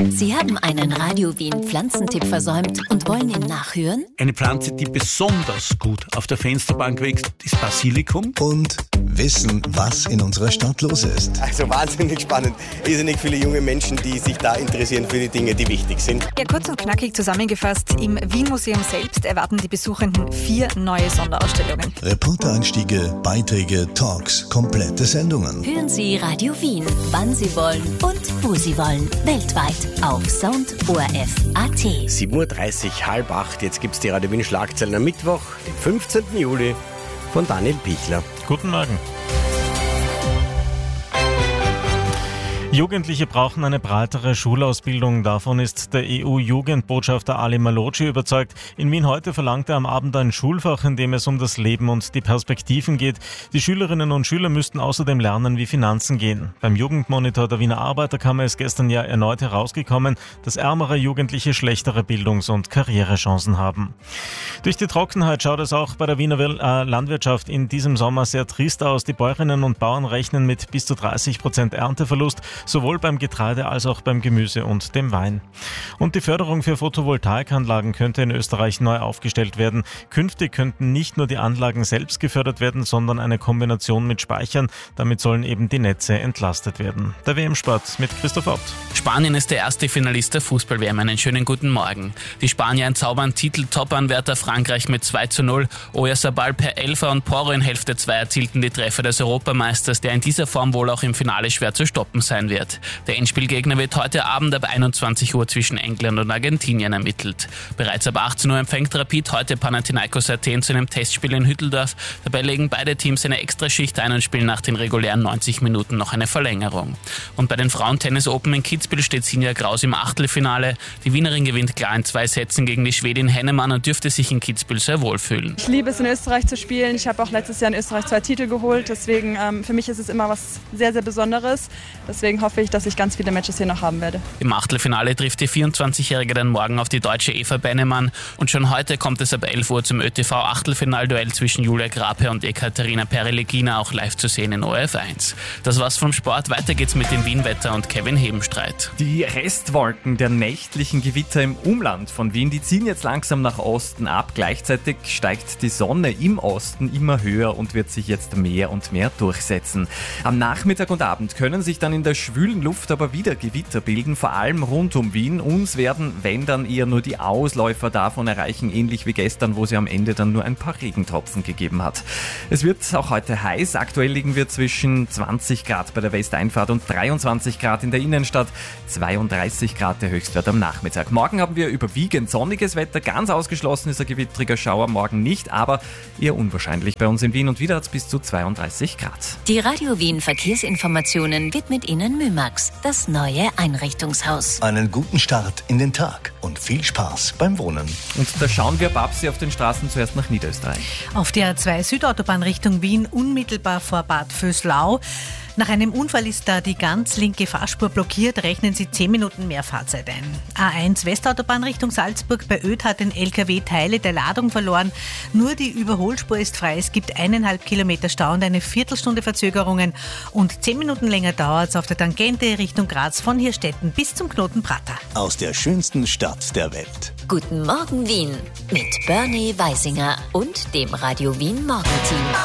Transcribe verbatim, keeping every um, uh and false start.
Sie haben einen Radio Wien Pflanzentipp versäumt und wollen ihn nachhören? Eine Pflanze, die besonders gut auf der Fensterbank wächst, ist Basilikum. Und wissen, was in unserer Stadt los ist. Also wahnsinnig spannend. Irrsinnig viele junge Menschen, die sich da interessieren für die Dinge, die wichtig sind. Ja, kurz und knackig zusammengefasst, im Wien-Museum selbst erwarten die Besuchenden vier neue Sonderausstellungen. Reportereinstiege, Beiträge, Talks, komplette Sendungen. Hören Sie Radio Wien, wann Sie wollen und wo Sie wollen. Weltweit auf Sound O R F Punkt A T. sieben Uhr dreißig, halb acht. Jetzt gibt es die Radio Wien Schlagzeilen am Mittwoch, den fünfzehnten Juli, von Daniel Pichler. Guten Morgen. Jugendliche brauchen eine breitere Schulausbildung. Davon ist der E U-Jugendbotschafter Ali Malocci überzeugt. In Wien heute verlangt er am Abend ein Schulfach, in dem es um das Leben und die Perspektiven geht. Die Schülerinnen und Schüler müssten außerdem lernen, wie Finanzen gehen. Beim Jugendmonitor der Wiener Arbeiterkammer ist gestern ja erneut herausgekommen, dass ärmere Jugendliche schlechtere Bildungs- und Karrierechancen haben. Durch die Trockenheit schaut es auch bei der Wiener Landwirtschaft in diesem Sommer sehr trist aus. Die Bäuerinnen und Bauern rechnen mit bis zu dreißig Prozent Ernteverlust, sowohl beim Getreide als auch beim Gemüse und dem Wein. Und die Förderung für Photovoltaikanlagen könnte in Österreich neu aufgestellt werden. Künftig könnten nicht nur die Anlagen selbst gefördert werden, sondern eine Kombination mit Speichern. Damit sollen eben die Netze entlastet werden. Der W M-Sport mit Christoph Opt. Spanien ist der erste Finalist der Fußball-W M. Einen schönen guten Morgen. Die Spanier entzaubern Titel-Top-Anwärter Frankreich mit zwei zu null. Oyarzabal per Elfer und Porro in Hälfte zwei erzielten die Treffer des Europameisters, der in dieser Form wohl auch im Finale schwer zu stoppen sein wird. Der Endspielgegner wird heute Abend ab einundzwanzig Uhr zwischen England und Argentinien ermittelt. Bereits ab achtzehn Uhr empfängt Rapid heute Panathinaikos Athen zu einem Testspiel in Hütteldorf. Dabei legen beide Teams eine Extraschicht ein und spielen nach den regulären neunzig Minuten noch eine Verlängerung. Und bei den Frauen-Tennis Open in Kitzbühel steht Sinja Kraus im Achtelfinale. Die Wienerin gewinnt klar in zwei Sätzen gegen die Schwedin Hennemann und dürfte sich in Kitzbühel sehr wohlfühlen. Ich liebe es, in Österreich zu spielen. Ich habe auch letztes Jahr in Österreich zwei Titel geholt. Deswegen ähm, für mich ist es immer was sehr, sehr Besonderes. Deswegen hoffe ich, dass ich ganz viele Matches hier noch haben werde. Im Achtelfinale trifft die vierundzwanzigjährige dann morgen auf die deutsche Eva Bennemann. Und schon heute kommt es ab elf Uhr zum Ö T V-Achtelfinalduell zwischen Julia Grape und Ekaterina Perilegina, auch live zu sehen in O R F eins. Das war's vom Sport. Weiter geht's mit dem Wienwetter und Kevin Hebenstreit. Die Restwolken der nächtlichen Gewitter im Umland von Wien, die ziehen jetzt langsam nach Osten ab. Gleichzeitig steigt die Sonne im Osten immer höher und wird sich jetzt mehr und mehr durchsetzen. Am Nachmittag und Abend können sich dann in der schwülen Luft aber wieder Gewitter bilden, vor allem rund um Wien. Uns werden, wenn dann, eher nur die Ausläufer davon erreichen, ähnlich wie gestern, wo sie am Ende dann nur ein paar Regentropfen gegeben hat. Es wird auch heute heiß. Aktuell liegen wir zwischen zwanzig Grad bei der Westeinfahrt und dreiundzwanzig Grad in der Innenstadt, zweiunddreißig Grad der Höchstwert am Nachmittag. Morgen haben wir überwiegend sonniges Wetter. Ganz ausgeschlossen ist ein gewittriger Schauer morgen nicht, aber eher unwahrscheinlich bei uns in Wien. Und wieder hat es bis zu zweiunddreißig Grad. Die Radio Wien Verkehrsinformationen widmet Ihnen Mümax, das neue Einrichtungshaus. Einen guten Start in den Tag und viel Spaß beim Wohnen. Und da schauen wir, Babsi, auf den Straßen zuerst nach Niederösterreich. Auf der A zwei Südautobahn Richtung Wien, unmittelbar vor Bad Vöslau. Nach einem Unfall ist da die ganz linke Fahrspur blockiert, rechnen Sie zehn Minuten mehr Fahrzeit ein. A eins Westautobahn Richtung Salzburg, bei Oedt hat ein L K W Teile der Ladung verloren. Nur die Überholspur ist frei, es gibt eineinhalb Kilometer Stau und eine Viertelstunde Verzögerungen. Und zehn Minuten länger dauert es auf der Tangente Richtung Graz von Hirstetten bis zum Knoten Prater. Aus der schönsten Stadt der Welt. Guten Morgen Wien mit Bernie Weisinger und dem Radio Wien Morgenteam.